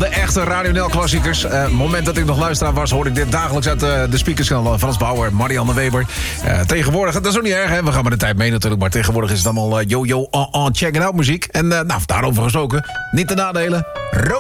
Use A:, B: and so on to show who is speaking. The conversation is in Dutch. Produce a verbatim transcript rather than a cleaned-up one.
A: de echte Radio Nel klassiekers. Uh, moment dat ik nog luisteraar was, hoorde ik dit dagelijks uit uh, de speakers van Frans Bauer, Marianne Weber. Uh, tegenwoordig, dat is ook niet erg, hè? We gaan met de tijd mee natuurlijk, maar tegenwoordig is het allemaal uh, yo-yo, uh, uh, check it out muziek. En uh, nou, daarover gesproken, niet te nadelen. Ro